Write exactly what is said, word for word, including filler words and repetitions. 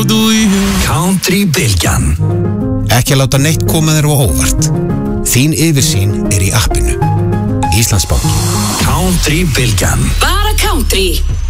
love the way you Country Bylgjan. Ekki að láta neitt koma þér á óvart. Þín yfirsýn er í appinu. Íslandsbanki. Country Bylgjan. Bara country.